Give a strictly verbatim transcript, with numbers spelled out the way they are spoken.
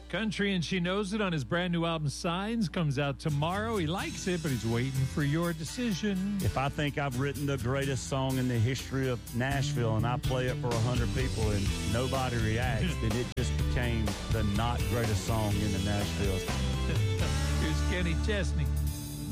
Country and She Knows It on his brand new album Signs comes out tomorrow. He likes it, but he's waiting for your decision. If I think I've written the greatest song in the history of Nashville and I play it for one hundred people and nobody reacts, then it just became the not greatest song in the Nashville. Here's Kenny Chesney.